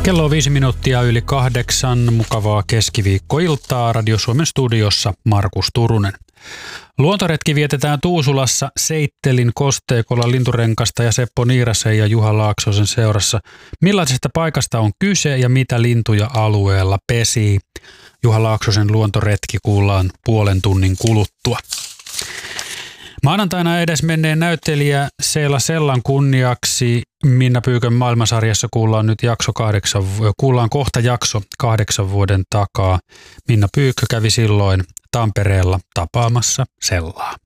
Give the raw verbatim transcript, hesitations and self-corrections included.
Kello on viisi minuuttia yli kahdeksan. Mukavaa keskiviikkoiltaa. Radio Suomen studiossa Markus Turunen. Luontoretki vietetään Tuusulassa Seittelin kosteikolla Linturenkasta ja Seppo Niirasen ja Juha Laaksosen seurassa. Millaisesta paikasta on kyse ja mitä lintuja alueella pesii? Juha Laaksosen luontoretki kuullaan puolen tunnin kuluttua. Maanantaina edes menneen näyttelijä Seela Sellan kunniaksi Minna Pyykön maailmansarjassa kuullaan nyt jakso kahdeksan, kuullaan kohta jakso kahdeksan vuoden takaa. Minna Pyykkö kävi silloin Tampereella tapaamassa Sellaa.